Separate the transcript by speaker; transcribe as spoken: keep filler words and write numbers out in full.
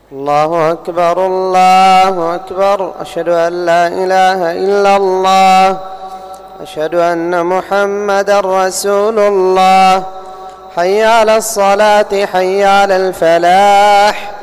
Speaker 1: الله أكبر الله أكبر. أشهد أن لا إله إلا الله. أشهد أن محمدًا رسول الله. حي على الصلاة حي على الفلاح.